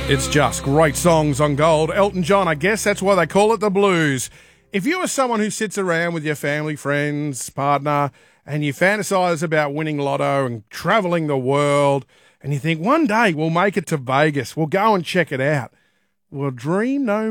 It's just great songs on Gold. Elton John, I guess that's why they call it the blues. If you are someone who sits around with your family, friends, partner, and you fantasize about winning lotto and traveling the world, and you think one day we'll make it to Vegas, we'll go and check it out. Well, dream no